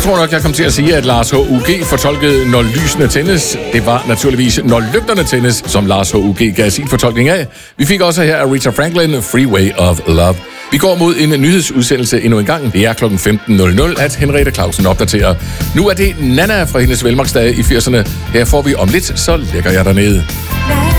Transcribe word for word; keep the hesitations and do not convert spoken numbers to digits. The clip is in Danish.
tror nok, jeg kom til at sige, at Lars H U G fortolkede Når lysene tændes. Det var naturligvis Når lygterne tændes, som Lars H U G gav sin fortolkning af. Vi fik også her af Rita Franklin, Freeway of Love. Vi går mod en nyhedsudsendelse endnu en gang. Det er klokken femten nul nul, at Henriette Clausen opdaterer. Nu er det Nana fra hendes velmagsdage i firserne. Her får vi om lidt, så lægger jeg dernede.